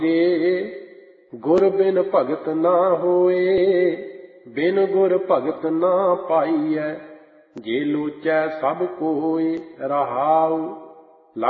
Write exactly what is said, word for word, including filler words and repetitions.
गुर बिन भगत ना होए, बिन गुर भगत ना पाईਐ, जे लोचै सब कोय रहाउ।